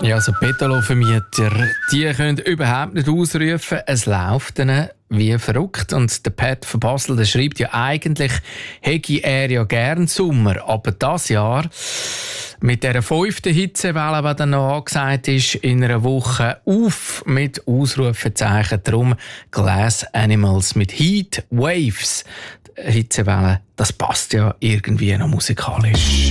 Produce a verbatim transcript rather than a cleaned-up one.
Ja, also Betalo-Vermieter, die können überhaupt nicht ausrufen, es läuft ihnen wie verrückt. Und der Pat von Basel, der schreibt ja, eigentlich hätte er ja gern Sommer, aber das Jahr mit dieser fünften Hitzewelle, die dann noch angesagt ist, in einer Woche auf mit Ausrufezeichen. Darum Glass Animals mit Heat Waves. Die Hitzewelle, das passt ja irgendwie noch musikalisch.